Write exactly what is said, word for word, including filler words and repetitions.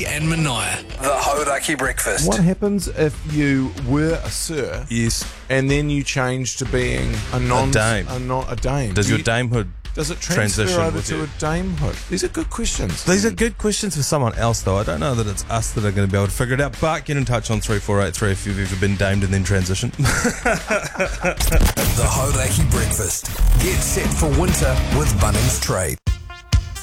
and Mania. The Hauraki Breakfast. What happens if you were a sir Yes. and then you change to being a non A dame. A, non, a dame? Does Do your you- damehood Does it transfer transition over with to you? a damehood? These are good questions. These are good questions for someone else, though. I don't know that it's us that are going to be able to figure it out, but get in touch on three four eight three if you've ever been damed and then transitioned. The Hauraki Breakfast. Get set for winter with Bunnings Trade.